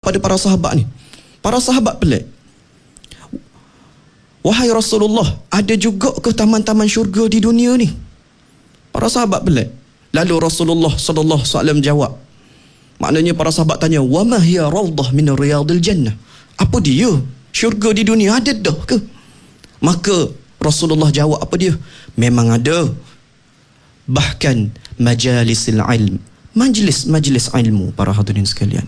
pada para sahabat ni. Para sahabat pelik. Wahai Rasulullah, ada juga ke taman-taman syurga di dunia ni? Para sahabat pelik. Lalu Rasulullah sallallahu alaihi wasallam jawab. Maknanya para sahabat tanya, "Wa ma hiya rawdah min riyadil jannah?" Apa dia? Syurga di dunia ada dah ke? Maka Rasulullah jawab apa dia? Memang ada. Bahkan majalisil ilm, majlis-majlis ilmu, para hadirin sekalian.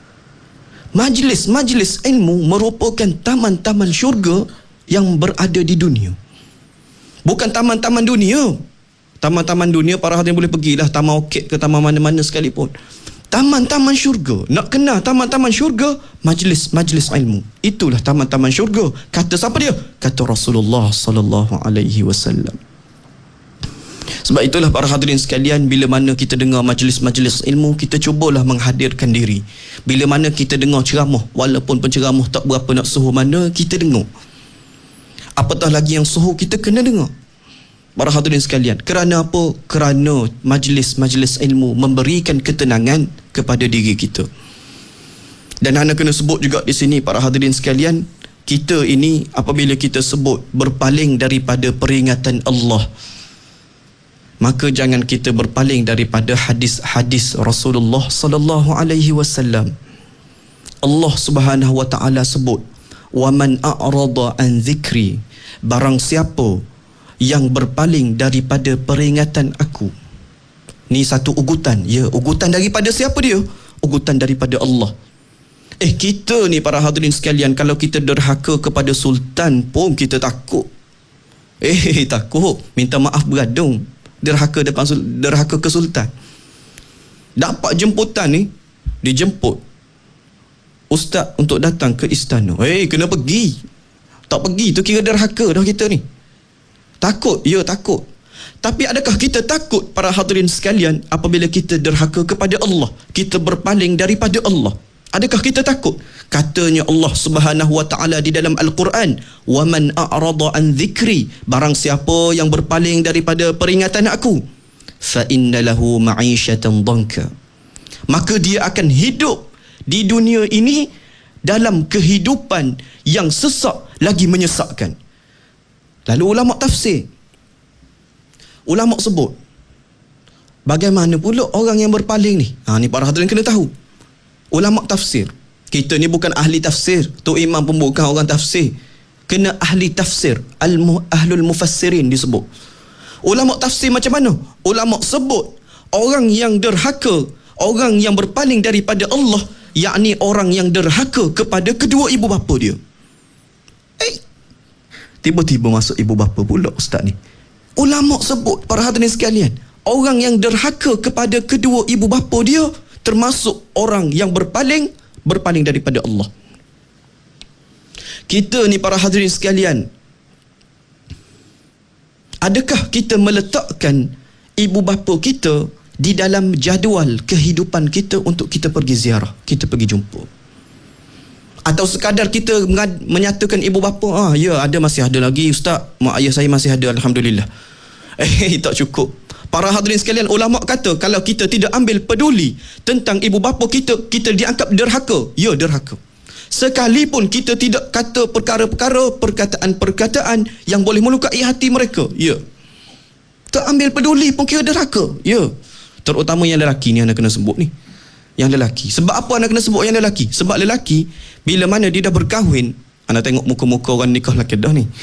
Majlis-majlis ilmu merupakan taman-taman syurga yang berada di dunia. Bukan taman-taman dunia. Taman-taman dunia para hadirin boleh pergilah, taman orkid ke taman mana-mana sekalipun. Taman-taman syurga, nak kenal taman-taman syurga, majlis-majlis ilmu. Itulah taman-taman syurga. Kata siapa dia? Kata Rasulullah sallallahu alaihi wasallam. Sebab itulah para hadirin sekalian, bila mana kita dengar majlis-majlis ilmu, kita cubalah menghadirkan diri. Bila mana kita dengar ceramah, walaupun penceramah tak berapa nak suhu mana, kita dengar. Apatah lagi yang suhu, kita kena dengar. Para hadirin sekalian, kerana apa? Kerana majlis-majlis ilmu memberikan ketenangan kepada diri kita. Dan anda kena sebut juga di sini, para hadirin sekalian, kita ini apabila kita sebut berpaling daripada peringatan Allah, maka jangan kita berpaling daripada hadis-hadis Rasulullah sallallahu alaihi wasallam. Allah Subhanahu wa taala sebut, "Wa man a'rada an dzikri", barang siapa yang berpaling daripada peringatan aku. Ni satu ugutan. Ya, ugutan daripada siapa dia? Ugutan daripada Allah. Kita ni para hadirin sekalian, kalau kita derhaka kepada sultan pun kita takut. Takut. Minta maaf beradung. Derhaka ke sultan. Dapat jemputan ni, dijemput ustaz untuk datang ke istana. Kena pergi. Tak pergi tu kira derhaka dah kita ni. Takut, ya takut. Tapi adakah kita takut para hadirin sekalian apabila kita derhaka kepada Allah, kita berpaling daripada Allah? Adakah kita takut? Katanya Allah Subhanahu wa taala di dalam Al-Quran, "Wa man a'rada an dzikri", barang siapa yang berpaling daripada peringatan aku, fa inna lahu ma'isyatan dhanka, maka dia akan hidup di dunia ini dalam kehidupan yang sesak lagi menyesakkan. Lalu ulama tafsir, ulama sebut, bagaimana pula orang yang berpaling ni? Ni para hadirin kena tahu. Ulama tafsir, kita ni bukan ahli tafsir, tu imam pun bukan orang tafsir, kena ahli tafsir, ahlul mufassirin disebut. Ulama tafsir macam mana? Ulama sebut orang yang derhaka, orang yang berpaling daripada Allah, yakni orang yang derhaka kepada kedua ibu bapa dia. Tiba-tiba masuk ibu bapa pula ustaz ni. Ulama sebut para hadirin sekalian, orang yang derhaka kepada kedua ibu bapa dia termasuk orang yang berpaling daripada Allah. Kita ni para hadirin sekalian, adakah kita meletakkan ibu bapa kita di dalam jadual kehidupan kita untuk kita pergi ziarah, kita pergi jumpa? Atau sekadar kita menyatakan ibu bapa, masih ada lagi ustaz, mak ayah saya masih ada, alhamdulillah. Tak cukup. Para hadirin sekalian, ulama kata kalau kita tidak ambil peduli tentang ibu bapa kita, kita dianggap derhaka. Ya, derhaka. Sekalipun kita tidak kata perkara-perkara, perkataan-perkataan yang boleh melukai hati mereka. Ya. Tak ambil peduli pun kira derhaka. Ya. Terutama yang lelaki ni anda kena sebut ni. Yang lelaki. Sebab apa anda kena sebut yang lelaki? Sebab lelaki, bila mana dia dah berkahwin, anda tengok muka-muka orang nikah lelaki dah ni,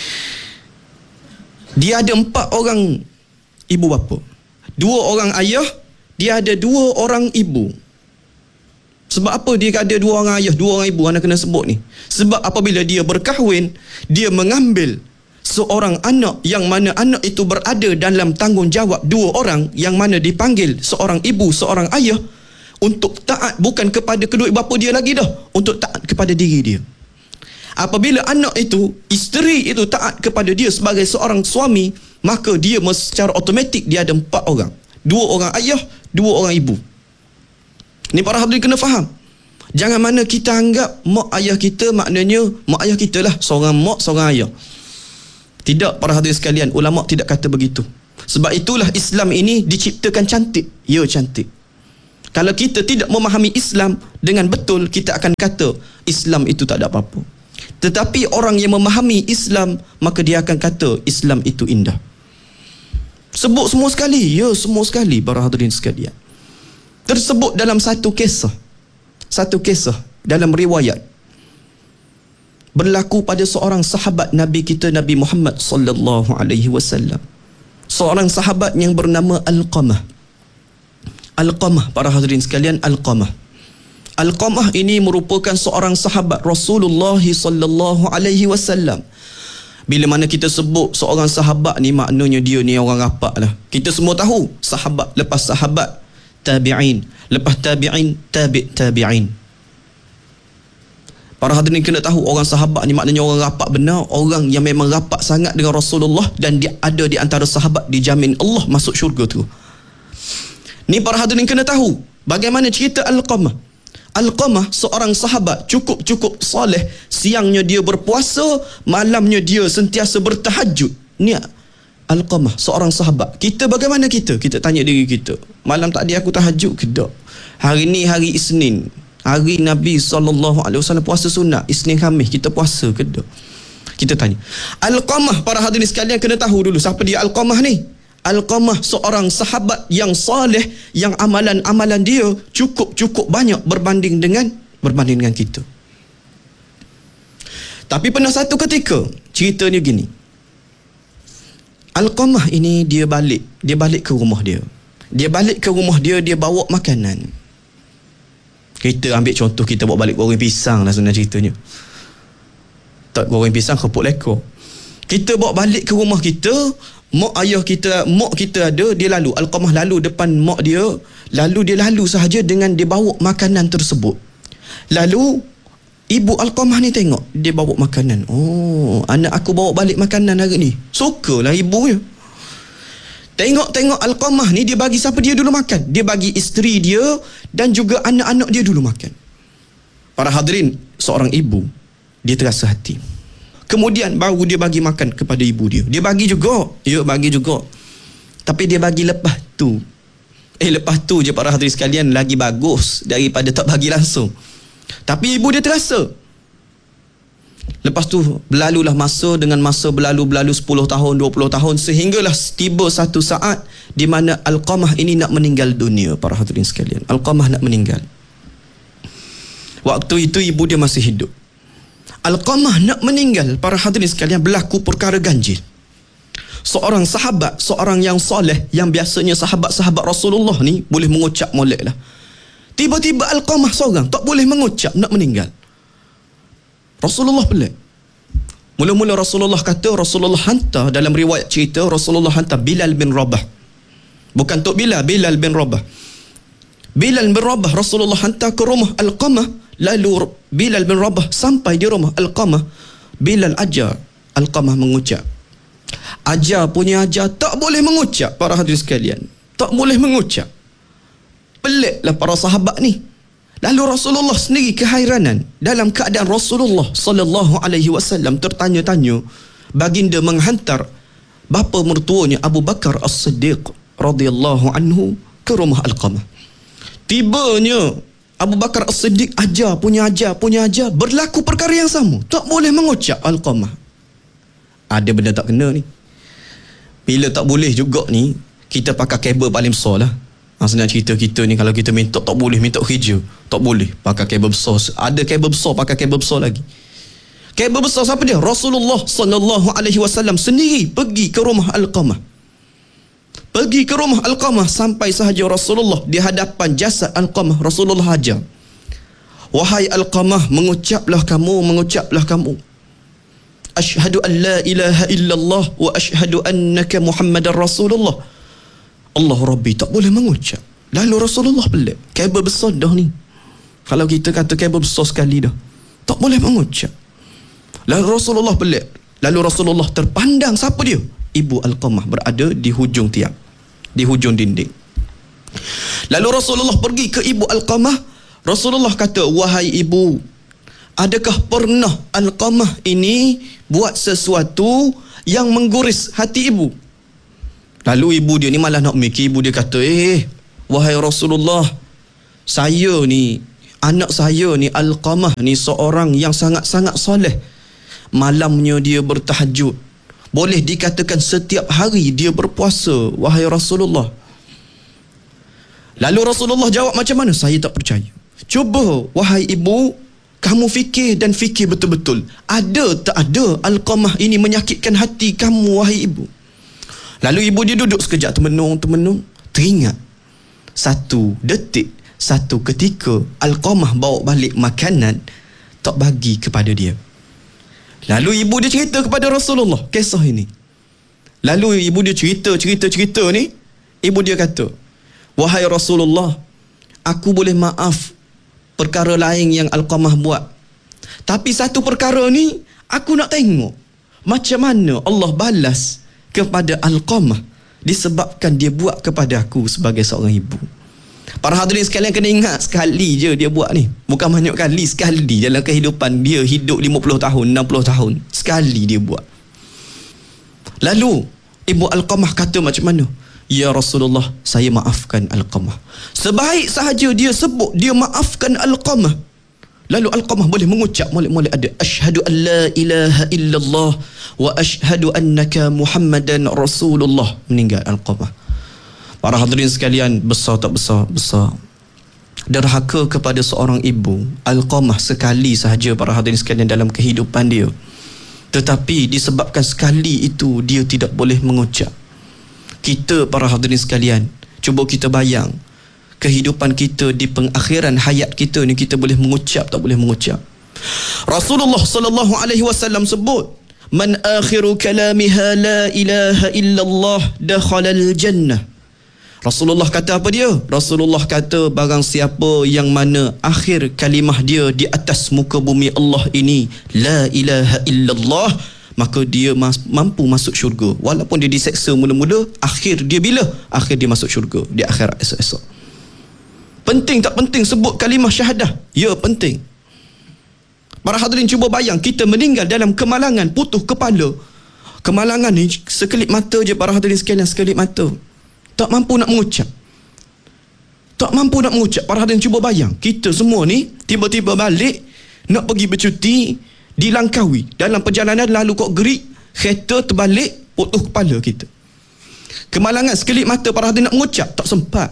dia ada 4 orang ibu bapa, 2 orang ayah, dia ada 2 orang ibu. Sebab apa dia ada 2 orang ayah, 2 orang ibu? Anda kena sebut ni. Sebab apabila dia berkahwin, dia mengambil seorang anak yang mana anak itu berada dalam tanggungjawab 2 orang yang mana dipanggil seorang ibu, seorang ayah, untuk taat bukan kepada kedua ibu bapa dia lagi dah, untuk taat kepada diri dia. Apabila anak itu, isteri itu taat kepada dia sebagai seorang suami, maka dia secara automatik dia ada 4 orang. 2 orang ayah, 2 orang ibu. Ni para hadirin kena faham. Jangan mana kita anggap mak ayah kita maknanya mak ayah kita lah, seorang mak, seorang ayah. Tidak para hadirin sekalian, ulama tidak kata begitu. Sebab itulah Islam ini diciptakan cantik. Ya, cantik. Kalau kita tidak memahami Islam dengan betul, kita akan kata Islam itu tak ada apa-apa. Tetapi orang yang memahami Islam, maka dia akan kata Islam itu indah. Sebut semua sekali. Ya, semua sekali para hadirin sekalian. Tersebut dalam satu kisah dalam riwayat, berlaku pada seorang sahabat Nabi kita, Nabi Muhammad sallallahu alaihi wasallam. Seorang sahabat yang bernama Alqamah. Para hadirin sekalian, Alqamah ini merupakan seorang sahabat Rasulullah sallallahu alaihi wasallam. Bila mana kita sebut seorang sahabat ni, maknanya dia ni orang rapat lah. Kita semua tahu sahabat, lepas sahabat tabi'in, lepas tabi'in tabi'in. Para hadirin kena tahu, orang sahabat ni maknanya orang rapat benar, orang yang memang rapat sangat dengan Rasulullah, dan dia ada di antara sahabat dijamin Allah masuk syurga tu. Ni para hadirin kena tahu bagaimana cerita Alqamah. Alqamah seorang sahabat cukup soleh. Siangnya dia berpuasa, malamnya dia sentiasa bertahajud. Ni Alqamah seorang sahabat. Kita bagaimana kita? Kita tanya diri kita, malam tadi aku tahajud ke tak? Hari ni hari Isnin, hari Nabi SAW puasa sunat, Isnin Khamis kita puasa ke tak? Kita tanya. Alqamah, para hadirin sekalian kena tahu dulu siapa dia Alqamah ni. Alqamah seorang sahabat yang saleh, yang amalan-amalan dia cukup banyak berbanding dengan kita. Tapi pernah satu ketika, ceritanya gini. Alqamah ini dia balik ke rumah dia. Dia bawa makanan. Kita ambil contoh, kita bawa balik goreng pisang lah sebenarnya ceritanya. Tak goreng pisang, kerupuk lekor. Kita bawa balik ke rumah kita, mak kita ada, dia lalu, Alqamah lalu depan mak dia, dia lalu sahaja dengan dia bawa makanan tersebut. Lalu ibu Alqamah ni tengok dia bawa makanan. Oh, anak aku bawa balik makanan hari ni. Sukalah ibunya. Tengok Alqamah ni, dia bagi siapa dia dulu makan? Dia bagi isteri dia dan juga anak-anak dia dulu makan. Para hadirin, seorang ibu, dia terasa hati. Kemudian baru dia bagi makan kepada ibu dia. Dia bagi juga. Ya, bagi juga. Tapi dia bagi lepas tu. Lepas tu je para hadirin sekalian, lagi bagus daripada tak bagi langsung. Tapi ibu dia terasa. Lepas tu berlalulah masa, dengan masa berlalu 10 tahun, 20 tahun, sehinggalah tiba satu saat di mana Alqamah ini nak meninggal dunia, para hadirin sekalian. Alqamah nak meninggal. Waktu itu ibu dia masih hidup. Alqamah nak meninggal, para hadirin sekalian, berlaku perkara ganjil. Seorang sahabat, seorang yang soleh, yang biasanya sahabat-sahabat Rasulullah ni boleh mengucap molek lah. Tiba-tiba Alqamah seorang tak boleh mengucap, nak meninggal. Rasulullah pelik. Mula-mula Rasulullah kata, Rasulullah hantar, dalam riwayat cerita, Rasulullah hantar Bilal bin Rabah. Bukan Tok Bilal, Bilal bin Rabah. Bilal bin Rabah Rasulullah hantar ke rumah Alqamah. Lalu Bilal bin Rabah sampai di rumah Alqamah. Bilal ajar Alqamah mengucap. Ajar tak boleh mengucap, para hadirin sekalian. Tak boleh mengucap. Peliklah para sahabat ni. Lalu Rasulullah sendiri kehairanan. Dalam keadaan Rasulullah sallallahu alaihi wasallam tertanya-tanya, baginda menghantar bapa mertuanya Abu Bakar As-Siddiq radhiyallahu anhu ke rumah Alqamah. Tibanya Abu Bakar As-Siddiq ajar, berlaku perkara yang sama. Tak boleh mengucap Alqamah. Ada benda tak kena ni. Bila tak boleh juga ni, kita pakai kabel paling besar lah. Senang cerita kita ni, kalau kita minta tak boleh, minta hijau, tak boleh, pakai kabel besar. Ada kabel besar, pakai kabel besar lagi. Kabel besar siapa dia? Rasulullah sallallahu alaihi wasallam sendiri pergi ke rumah Alqamah. Sampai sahaja Rasulullah di hadapan jasad Alqamah, Rasulullah ajar, wahai Alqamah, mengucaplah kamu, asyhadu an la ilaha illallah wa asyhadu annaka Muhammadar Rasulullah. Allah Rabbi, tak boleh mengucap. Lalu Rasulullah pelik, kabel besar dah ni. Kalau kita kata kabel besar sekali dah, tak boleh mengucap. Lalu Rasulullah pelik. Lalu Rasulullah terpandang, siapa dia? Ibu Alqamah berada di hujung tiang, di hujung dinding. Lalu Rasulullah pergi ke ibu Alqamah. Rasulullah kata, wahai ibu, adakah pernah Alqamah ini buat sesuatu yang mengguris hati ibu? Lalu ibu dia ni malah nak mikir. Ibu dia kata, wahai Rasulullah, anak saya ni Alqamah ni seorang yang sangat-sangat soleh. Malamnya dia bertahajud. Boleh dikatakan setiap hari dia berpuasa, wahai Rasulullah. Lalu Rasulullah jawab macam mana? Saya tak percaya. Cuba wahai ibu, kamu fikir dan fikir betul-betul. Ada tak ada Alqamah ini menyakitkan hati kamu wahai ibu? Lalu ibu dia duduk sekejap, termenung. Teringat satu detik, satu ketika Alqamah bawa balik makanan, tak bagi kepada dia. Lalu ibu dia cerita kepada Rasulullah kisah ini. Lalu ibu dia cerita ni. Ibu dia kata, wahai Rasulullah, aku boleh maaf perkara lain yang Alqamah buat, tapi satu perkara ni aku nak tengok macam mana Allah balas kepada Alqamah disebabkan dia buat kepada aku sebagai seorang ibu. Para hadirin sekalian, kena ingat, sekali je dia buat ni. Bukan banyak kali, sekali dalam kehidupan dia. Hidup 50 tahun, 60 tahun, sekali dia buat. Lalu ibu Alqamah kata macam mana? Ya Rasulullah, saya maafkan Alqamah. Sebaik sahaja dia sebut dia maafkan Alqamah, lalu Alqamah boleh mengucap, boleh ada asyhadu an la ilaha illallah wa asyhadu annaka Muhammadan Rasulullah. Meninggal Alqamah. Para hadirin sekalian, besar tak besar? Besar. Derhaka kepada seorang ibu Alqamah sekali sahaja, para hadirin sekalian, dalam kehidupan dia. Tetapi disebabkan sekali itu dia tidak boleh mengucap. Kita, para hadirin sekalian, cuba kita bayang kehidupan kita di pengakhiran hayat kita ni, kita boleh mengucap tak boleh mengucap? Rasulullah sallallahu alaihi wasallam sebut, man akhiru kalamiha la ilaha illallah dakhalal jannah. Rasulullah kata apa dia? Rasulullah kata, barang siapa yang mana akhir kalimah dia di atas muka bumi Allah ini la ilaha illallah, maka dia mampu masuk syurga. Walaupun dia diseksa mula-mula, akhir dia bila? Akhir dia masuk syurga di akhirat esok-esok. Penting tak penting sebut kalimah syahadah? Ya, penting. Para hadirin, cuba bayang kita meninggal dalam kemalangan, putus kepala. Kemalangan ni sekelip mata je, para hadirin sekalian, sekelip mata. Tak mampu nak mengucap. Para hadirin, cuba bayang kita semua ni tiba-tiba balik nak pergi bercuti di Langkawi. Dalam perjalanan lalu kok gerik, kereta terbalik, putus kepala kita. Kemalangan, sekelip mata, para hadirin nak mengucap, tak sempat.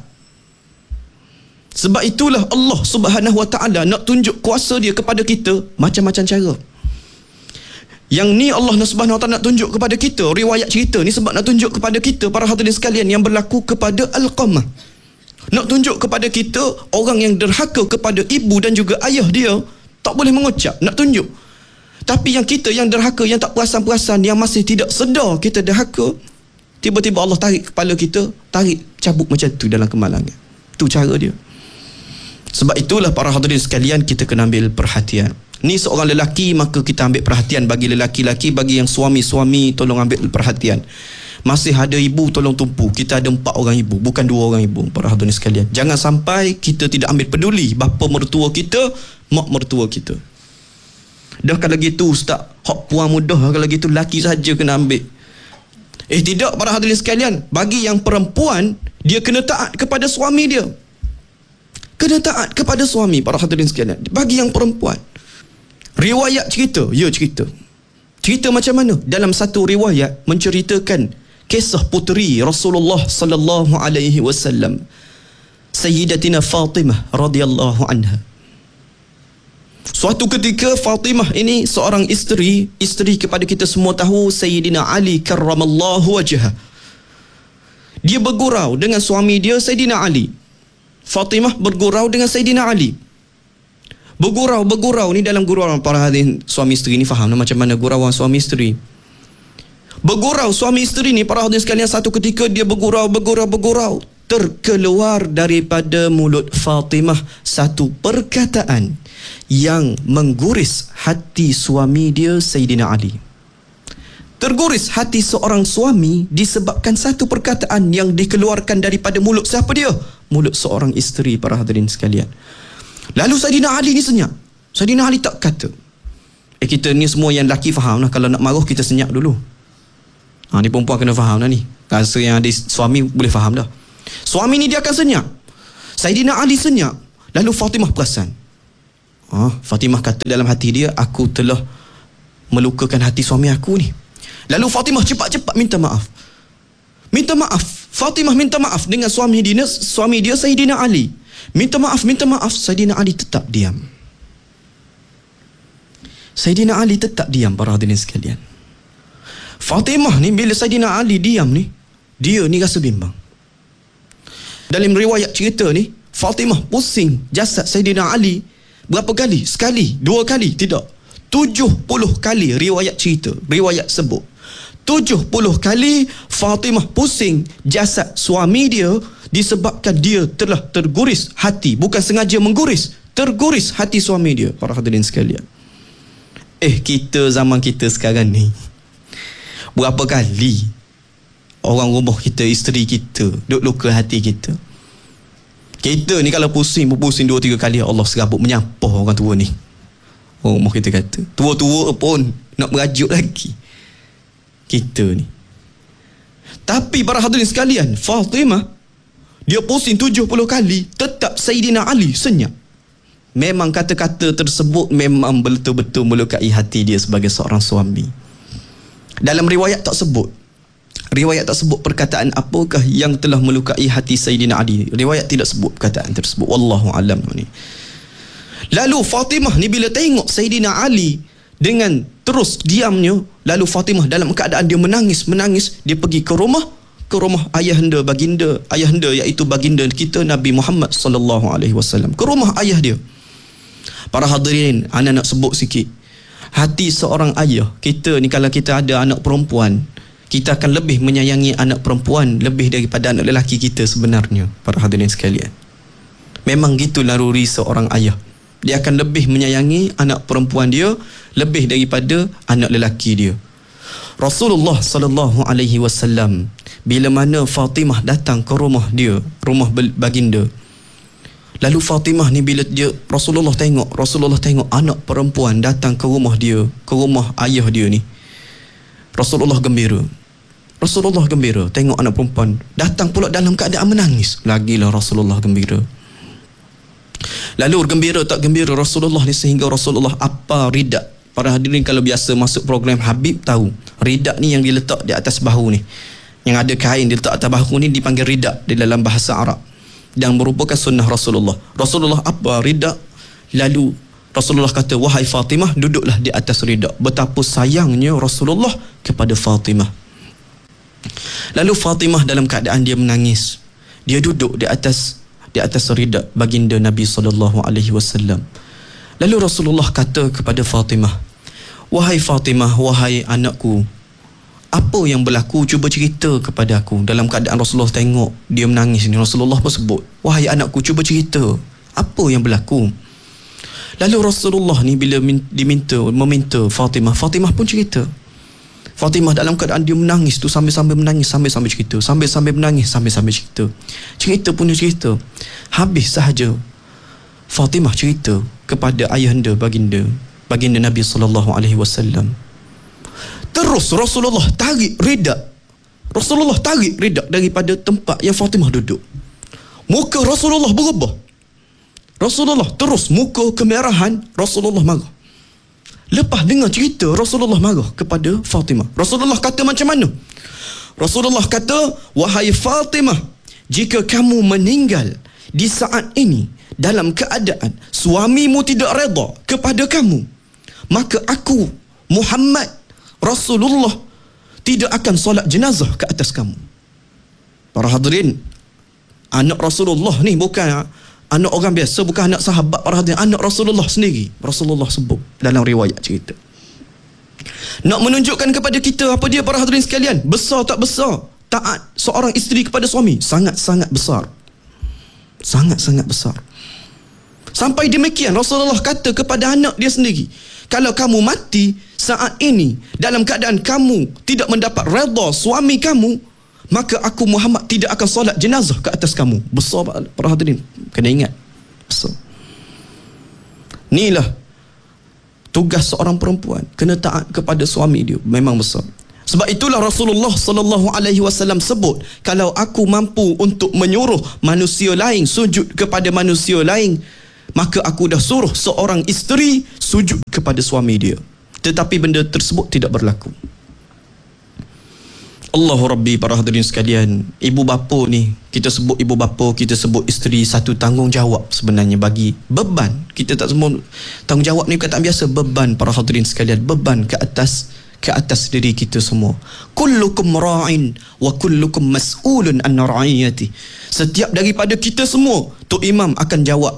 Sebab itulah Allah Subhanahu Wa Ta'ala nak tunjuk kuasa dia kepada kita macam-macam cara. Yang ni Allah Subhanahu Wa Ta'ala nak tunjuk kepada kita, riwayat cerita ni sebab nak tunjuk kepada kita, para hadirin sekalian, yang berlaku kepada Alqamah. Nak tunjuk kepada kita orang yang derhaka kepada ibu dan juga ayah dia, tak boleh mengucap, nak tunjuk. Tapi yang kita yang derhaka, yang tak perasan-perasan, yang masih tidak sedar kita derhaka, tiba-tiba Allah tarik kepala kita, cabut macam tu dalam kemalangan. Tu cara dia. Sebab itulah, para hadirin sekalian, kita kena ambil perhatian. Ni seorang lelaki, maka kita ambil perhatian. Bagi lelaki-lelaki, bagi yang suami-suami, tolong ambil perhatian. Masih ada ibu, tolong tumpu. Kita ada 4 orang ibu, bukan 2 orang ibu, para hadirin sekalian. Jangan sampai kita tidak ambil peduli bapa mertua kita, mak mertua kita. Dah kalau gitu ustaz, hak puan mudah, kalau gitu lelaki saja kena ambil. Tidak, para hadirin sekalian. Bagi yang perempuan, dia kena taat kepada suami dia. Kena taat kepada suami, para hadirin sekalian. Bagi yang perempuan, riwayat cerita, cerita macam mana? Dalam satu riwayat menceritakan kisah puteri Rasulullah sallallahu alaihi wasallam, Sayyidatina Fatimah radhiyallahu anha. Suatu ketika Fatimah ini seorang isteri kepada kita semua tahu Sayyidina Ali karramallahu wajhah. Dia bergurau dengan suami dia Sayyidina Ali. Fatimah bergurau dengan Sayyidina Ali. Bergurau ni dalam gurauan, para hadirin suami isteri ni faham macam mana gurauan suami isteri. Bergurau suami isteri ni, para hadirin sekalian, satu ketika dia bergurau, terkeluar daripada mulut Fatimah satu perkataan yang mengguris hati suami dia Sayyidina Ali. Terguris hati seorang suami disebabkan satu perkataan yang dikeluarkan daripada mulut siapa dia? Mulut seorang isteri, para hadirin sekalian. Lalu Sayyidina Ali ni senyap. Sayyidina Ali tak kata. Kita ni semua yang lelaki faham lah, kalau nak marah kita senyap dulu. Ni perempuan kena faham lah ni. Rasa yang ada suami boleh faham dah. Suami ni dia akan senyap. Sayyidina Ali senyap. Lalu Fatimah perasan. Fatimah kata dalam hati dia, aku telah melukakan hati suami aku ni. Lalu Fatimah cepat-cepat minta maaf. Minta maaf. Fatimah minta maaf dengan suami dia Sayyidina Ali. Minta maaf. Sayyidina Ali tetap diam. Sayyidina Ali tetap diam, para hadirin sekalian. Fatimah ni bila Sayyidina Ali diam ni, dia ni rasa bimbang. Dalam riwayat cerita ni, Fatimah pusing jasad Sayyidina Ali berapa kali? Sekali, 2 kali? Tidak. 70 kali riwayat cerita, riwayat sebut. 70 kali Fatimah pusing jasad suami dia disebabkan dia telah terguris hati. Bukan sengaja mengguris, terguris hati suami dia, para hadirin sekalian. Kita zaman kita sekarang ni, berapa kali orang rumah kita, isteri kita duk luka hati kita. Kita ni kalau pusing 2-3 kali, Allah serabut menyapa orang tua ni. Orang rumah kita kata, tua-tua pun nak merajuk lagi kita ni. Tapi para hadirin sekalian, Fatimah dia pusing 70 kali, tetap Sayyidina Ali senyap. Memang kata-kata tersebut memang betul-betul melukai hati dia sebagai seorang suami. Dalam riwayat tak sebut perkataan apakah yang telah melukai hati Sayyidina Ali. Riwayat tidak sebut perkataan tersebut. Wallahu alam ni. Lalu Fatimah ni bila tengok Sayyidina Ali dengan terus diamnya, lalu Fatimah dalam keadaan dia menangis, dia pergi ke rumah ayahanda iaitu baginda kita Nabi Muhammad sallallahu alaihi wasallam. Ke rumah ayah dia. Para hadirin, ana nak sebut sikit. Hati seorang ayah, kita ni kalau kita ada anak perempuan, kita akan lebih menyayangi anak perempuan lebih daripada anak lelaki kita sebenarnya, para hadirin sekalian. Memang gitu naluri seorang ayah. Dia akan lebih menyayangi anak perempuan dia lebih daripada anak lelaki dia. Rasulullah sallallahu alaihi wasallam bila mana Fatimah datang ke rumah dia, rumah baginda. Lalu Fatimah ni bila Rasulullah tengok anak perempuan datang ke rumah dia, ke rumah ayah dia ni. Rasulullah gembira tengok anak perempuan datang pula dalam keadaan menangis. Lagilah Rasulullah gembira. Lalu gembira tak gembira Rasulullah ni sehingga Rasulullah apa ridak. Para hadirin kalau biasa masuk program Habib tahu, ridak ni yang diletak di atas bahu ni, yang ada kain diletak atas bahu ni dipanggil ridak di dalam bahasa Arab, dan merupakan sunnah Rasulullah. Rasulullah apa ridak. Lalu Rasulullah kata, wahai Fatimah, duduklah di atas ridak. Betapa sayangnya Rasulullah kepada Fatimah. Lalu Fatimah dalam keadaan dia menangis, dia duduk di atas ridak baginda Nabi SAW. Lalu Rasulullah kata kepada Fatimah, wahai Fatimah, wahai anakku, apa yang berlaku, cuba cerita kepada aku. Dalam keadaan Rasulullah tengok dia menangis ni, Rasulullah pun sebut, wahai anakku, cuba cerita apa yang berlaku. Lalu Rasulullah ni bila meminta Fatimah pun cerita. Fatimah dalam keadaan dia menangis tu, sambil-sambil menangis, sambil-sambil cerita, sambil-sambil menangis, sambil-sambil cerita. Cerita pun dia cerita. Habis sahaja Fatimah cerita kepada ayahanda baginda Nabi SAW. Terus Rasulullah tarik ridak daripada tempat yang Fatimah duduk. Muka Rasulullah berubah. Rasulullah terus muka kemerahan, Rasulullah marah. Lepas dengar cerita, Rasulullah marah kepada Fatimah. Rasulullah kata macam mana? Rasulullah kata, wahai Fatimah, jika kamu meninggal di saat ini dalam keadaan suamimu tidak redha kepada kamu, maka aku Muhammad Rasulullah tidak akan solat jenazah ke atas kamu. Para hadirin, anak Rasulullah ni bukan anak orang biasa, bukan anak sahabat, para hadirin, anak Rasulullah sendiri. Rasulullah sebut dalam riwayat cerita. Nak menunjukkan kepada kita apa dia, para hadirin sekalian? Besar tak besar taat seorang isteri kepada suami? Sangat-sangat besar. Sangat-sangat besar. Sampai demikian Rasulullah kata kepada anak dia sendiri, kalau kamu mati saat ini dalam keadaan kamu tidak mendapat redha suami kamu, maka aku Muhammad tidak akan solat jenazah ke atas kamu. Besar, para hadirin, kena ingat, besar. Inilah tugas seorang perempuan, kena taat kepada suami dia, memang besar. Sebab itulah Rasulullah SAW sebut, kalau aku mampu untuk menyuruh manusia lain sujud kepada manusia lain, maka aku dah suruh seorang isteri sujud kepada suami dia. Tetapi benda tersebut tidak berlaku. Allahu Rabbi, para hadirin sekalian, ibu bapa ni, kita sebut ibu bapa, kita sebut isteri, satu tanggungjawab sebenarnya bagi beban. Kita tak semua tanggungjawab ni kata biasa, beban para hadirin sekalian, beban ke atas diri kita semua. Kullukum ra'in wa kullukum mas'ulun an ra'iyati. Setiap daripada kita semua, Tok Imam akan jawab